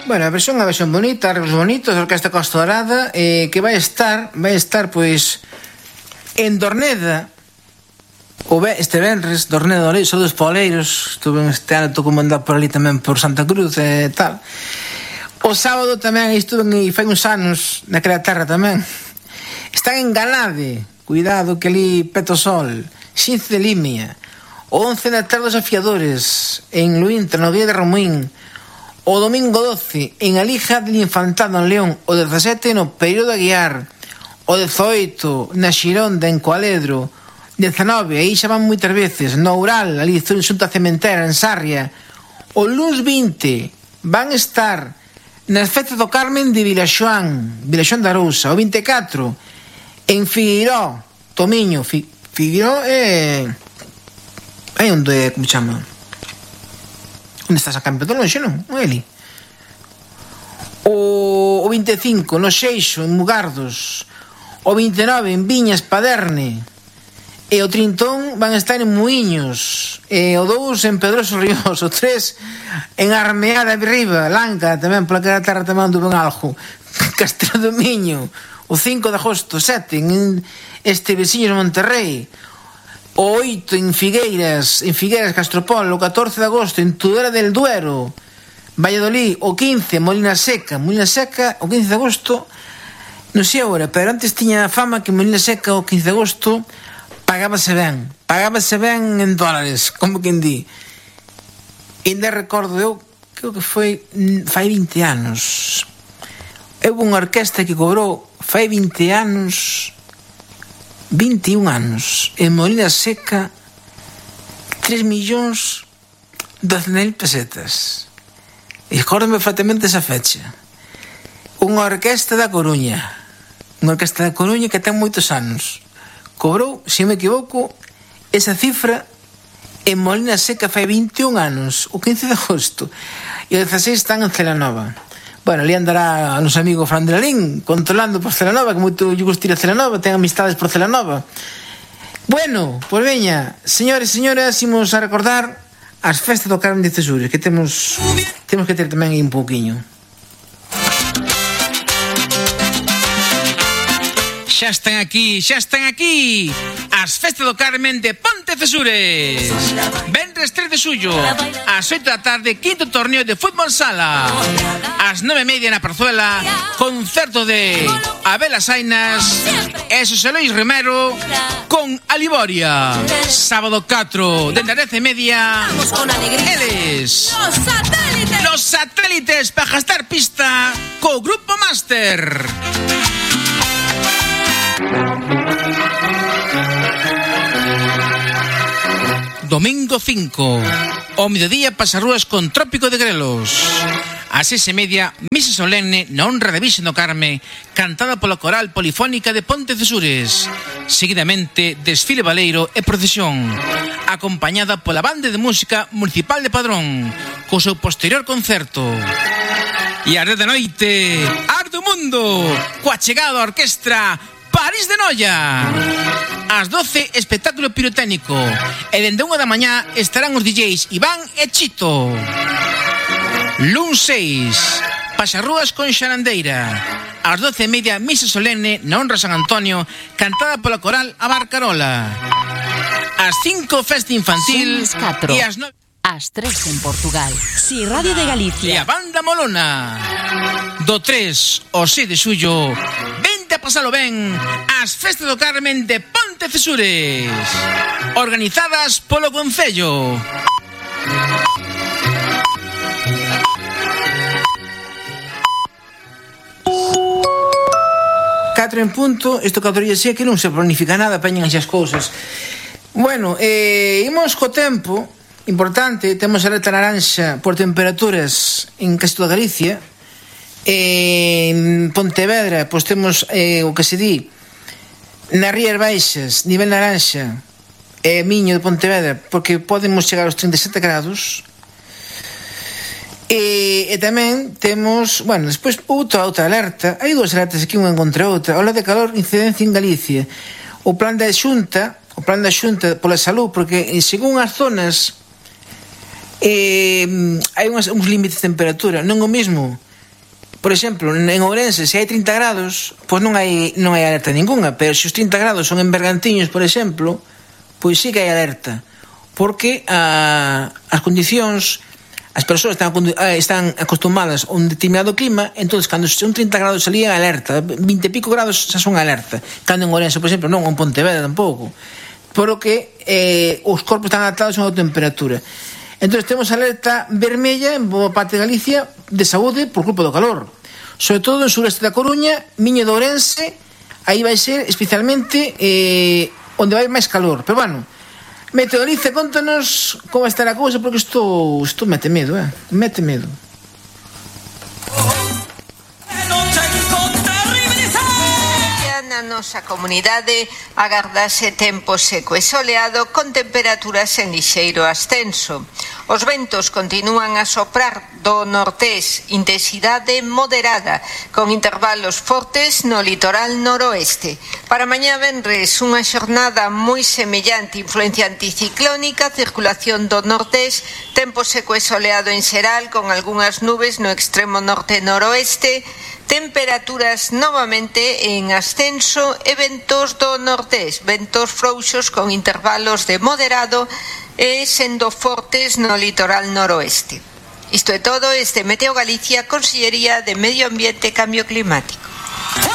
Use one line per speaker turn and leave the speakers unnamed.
Bueno, a versión bonita, arreglos bonitos, a Orquesta Costa Dorada, que vai estar, pois, en Dorneda, este venres, Dorneda do Leiro, só dos Poleiros, estuve este ano, estou comandado por ali tamén, por Santa Cruz e tal. O sábado tamén estuve e fai uns anos naquela terra tamén. Están en Galade, cuidado que ali peto sol, Xince de Limia, o 11 da tarde dos Afiadores, en Luíntra, no Guía de Romuín, o domingo 12 en Alija del Infantado en León, o 17 no Peiro de Aguiar, o 18 na Xironda en Coaledro, 19 aí xa van moitas veces no Oural, ali xunto a Cementera en Sarria. O luns 20 van estar nas festas do Carmen de Vilaxoán de Arousa. O 24 en Figueiró, Tomiño, Figueiró aí onde, como chama? Onde estás a Campo de Lonxe, non? Eli. O 25 no Seixo, en Mugardos. O 29 en Viñas, Paderne. E o 30 van estar en Muiños. E o 2 en Pedroso Ríos. O 3 en Armeada de Riba, Lanca, tamén pola que terra tamén anduve en algo. Castro do Miño. O 5 de agosto, 7 en Veciños de Monterrey. O 8 en Figueiras, Castropol. O 14 de agosto en Tudela del Duero, Valladolid. O 15 Molina Seca, o 15 de agosto, non sei agora, pero antes tiña fama que Molina Seca o 15 de agosto pagábase ben en dólares, como quen di. E ainda recordo eu, creo que foi fai 20 anos, houve unha orquesta que cobrou fai 20 anos 21 anos en Molina Seca 3.200.000 pesetas. E acórdome perfectamente esa fecha. Unha orquesta da Coruña que ten moitos anos cobrou, se me equivoco, esa cifra en Molina Seca fai 21 anos, o 15 de agosto, e o 16 están en Celanova. Bueno, ali andará a noso amigo Fran de Lalín controlando por Celanova, que moito lle gusta ir a Celanova, ten amistades por Celanova. Bueno, pois veña, señores e señoras, imos a recordar as festas do Carmen de Cesures, que temos que ter tamén aí un pouquiño.
Xa están aquí as festas do Carmen de Pontecesures. Venres 3 de xullo, ás 8 da tarde, quinto torneo de fútbol sala. Ás 9:30 na Parzuela, concerto de Abel Asainas e Xosé Luis Romero con Aliboria. Sábado 4, dende as 10:30, eles Los Satélites para gastar pista co Grupo Máster. Domingo 5, ao mediodía pasarrúas con Trópico de Grelos. Ás 6:30, misa solemne na honra da Virxe do Carme, cantada pola Coral Polifónica de Pontecesures. Seguidamente, desfile baleiro e procesión, acompañada pola Banda de Música Municipal de Padrón, co seu posterior concerto. E ás 10 da noite, Arde o Mundo, coa chegada da orquestra París de Noia. Ás 12, espectáculo pirotécnico. E dende 1 da mañá estarán os DJs Iván e Chito. Luns 6, pasarrúas con Xarandeira. Ás 12:30, misa solemne na honra San Antonio, cantada pola Coral A Barcarola. Ás 5, festa infantil. E ás 9...
Ás 3 en Portugal. Si Radio de Galicia.
E a Banda Molona. Do 3 ao 6 de xullo, vente a pasalo ben as festas do Carmen de Pontecesures, organizadas polo Concello.
Catro en punto, isto que autoría xe que non se planifica nada, peñan as cousas. Bueno, imos co tempo. Importante, temos alerta naranxa por temperaturas en casi toda Galicia. En Pontevedra, pois temos o que se di nas Rías Baixas, nivel naranxa, Miño de Pontevedra, porque podemos chegar aos 37 grados. E tamén temos, bueno, despois outra alerta. Hai dúas alertas aquí, unha contra outra. Ola de calor, incidencia en Galicia. O plan da Xunta pola salud, porque según as zonas hai uns límites de temperatura. Non o mesmo Por exemplo, en Ourense, se hai 30 grados, pois non hai alerta ninguna, pero se os 30 grados son en Bergantiños, por exemplo, pois sí que hai alerta, porque as condicións, as persoas están acostumadas a un determinado clima, entonces cando son 30 grados salía alerta, 20 e pico grados xa son alerta, cando en Ourense, por exemplo, non, en Pontevedra tampouco, porque os corpos están adaptados a unha temperatura. Entonces temos alerta vermella en boa parte de Galicia de saúde por culpa do calor, sobre todo en sureste da Coruña, Miño de Ourense, aí vai ser especialmente onde vai máis calor. Pero bueno, Meteo Galicia, contanos como está a cousa, porque isto mete medo, mete medo.
Na nosa comunidade agardase tempo seco e soleado con temperaturas en lixeiro ascenso. Os ventos continúan a soprar do nortés, intensidade moderada, con intervalos fortes no litoral noroeste. Para mañá venres, unha xornada moi semellante, influencia anticiclónica, circulación do nortés, tempo seco e soleado en xeral, con algunhas nubes no extremo norte e noroeste, temperaturas novamente en ascenso e ventos do nortés, ventos frouxos con intervalos de moderado e sendo fortes no litoral noroeste. Isto é todo, este Meteo Galicia, Consellería de Medio Ambiente e Cambio Climático.